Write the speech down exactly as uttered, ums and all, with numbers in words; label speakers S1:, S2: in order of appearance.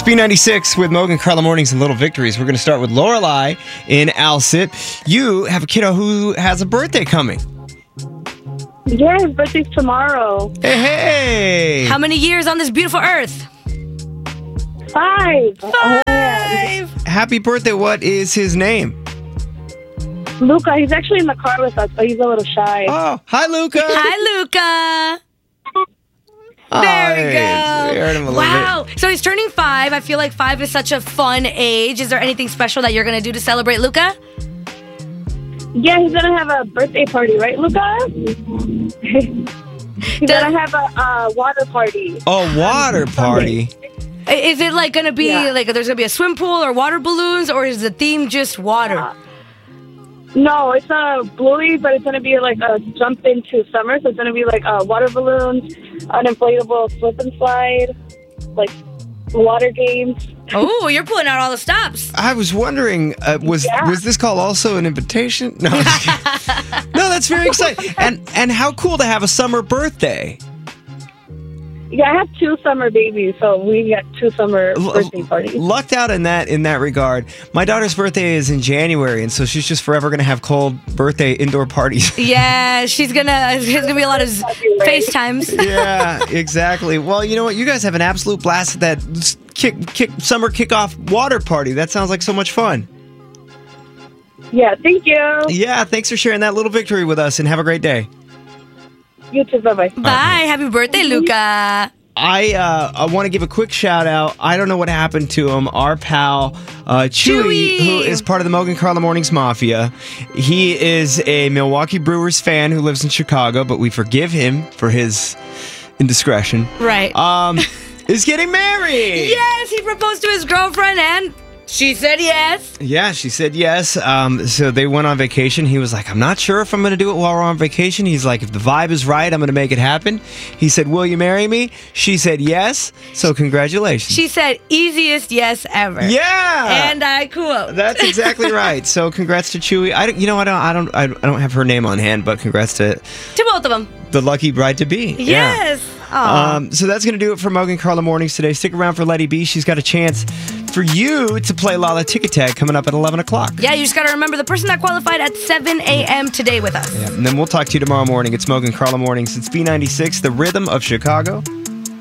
S1: B ninety-six with Mogan, Carla Mornings, and Little Victories. We're going to start with Lorelei in Alsip. You have a kiddo who has a birthday coming.
S2: Yeah, his birthday's tomorrow.
S1: Hey, hey!
S3: How many years on this beautiful earth?
S2: Five.
S3: Five.
S1: Happy birthday. What is his name?
S2: Luca, he's actually in the car with us, but he's a little shy.
S1: Oh, hi, Luca.
S3: Hi, Luca.
S1: Oh,
S3: There we
S1: hey, we heard him a
S3: go.
S1: little
S3: Wow.
S1: bit.
S3: So he's turning five. I feel like five is such a fun age. Is there anything special that you're going to do to celebrate Luca?
S2: Yeah, he's gonna have a birthday party, right, Luca? he's gonna have a uh, water party.
S1: Oh, water party.
S3: Is it like going to be
S2: Yeah.
S3: like there's going to be a swim pool or water balloons, or is the theme just water?
S2: Uh, No, it's a bluey, but it's gonna be like a jump into summer. So it's gonna be like uh, water balloons, an inflatable slip and slide, like water games.
S3: Oh, you're pulling out all the stops.
S1: I was wondering, uh, was
S2: Yeah.
S1: was this call also an invitation? No, I'm just kidding. No, that's very exciting. And and how cool to have a summer birthday.
S2: Yeah, I have two summer babies, so we got two summer
S1: L-
S2: birthday parties.
S1: Lucked out in that in that regard. My daughter's birthday is in January, and so she's just forever going to have cold birthday indoor parties.
S3: Yeah, she's gonna. There's gonna be a lot of z- FaceTimes.
S1: Yeah, exactly. Well, you know what? You guys have an absolute blast at that s- kick kick summer kickoff water party. That sounds like so much fun.
S2: Yeah, thank you.
S1: Yeah, thanks for sharing that little victory with us, and have a great day.
S2: You too. Bye bye.
S3: Bye. Happy birthday, Luca.
S1: I uh, I want to give a quick shout out. I don't know what happened to him. Our pal uh, Chewy,
S3: Chewy.
S1: who is part of the Mogan Carla Mornings Mafia. He is a Milwaukee Brewers fan who lives in Chicago, but we forgive him for his indiscretion.
S3: Right.
S1: Um, is getting married.
S3: Yes, he proposed to his girlfriend, and she said yes.
S1: Yeah, she said yes. Um, so they went on vacation. He was like, I'm not sure if I'm going to do it while we're on vacation. He's like, if the vibe is right, I'm going to make it happen. He said, will you marry me? She said yes. So congratulations.
S3: She said easiest yes ever.
S1: yeah.
S3: And I quote.
S1: That's exactly right. So congrats to Chewy. I don't, you know, I don't, I don't, I don't have her name on hand, but congrats to
S3: To both of them.
S1: the lucky bride to be.
S3: Yes.
S1: Yeah.
S3: Aw.
S1: Um, so that's going to do it for Mogan Carla Mornings today. Stick around for Letty B. She's got a chance for you to play Lala Ticket Tag coming up at eleven o'clock.
S3: Yeah, you just got to remember the person that qualified at seven a.m. today with us.
S1: Yeah, and then we'll talk to you tomorrow morning. It's Mogan Carla Mornings. It's B ninety-six, the rhythm of Chicago.